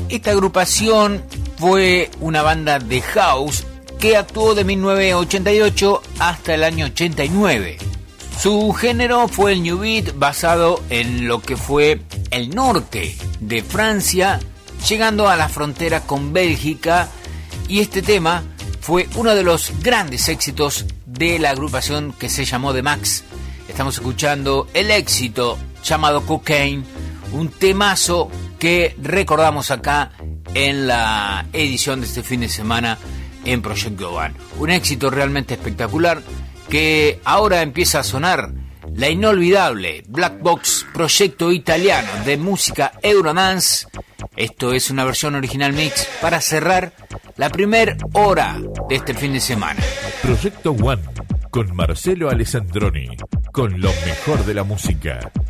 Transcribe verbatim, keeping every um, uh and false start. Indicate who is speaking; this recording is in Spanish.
Speaker 1: Esta agrupación fue una banda de house que actuó de mil novecientos ochenta y ocho hasta el año ochenta y nueve. Su género fue el New Beat, basado en lo que fue el norte de Francia, llegando a la frontera con Bélgica, y este tema fue uno de los grandes éxitos de la agrupación que se llamó The Max. Estamos escuchando el éxito llamado Cocaine, un temazo que recordamos acá en la edición de este fin de semana en Proyecto One. Un éxito realmente espectacular que ahora empieza a sonar la inolvidable Black Box, proyecto italiano de música Eurodance. Esto es una versión original mix para cerrar la primera hora de este fin de semana.
Speaker 2: Proyecto One con Marcelo Alessandroni, con lo mejor de la música.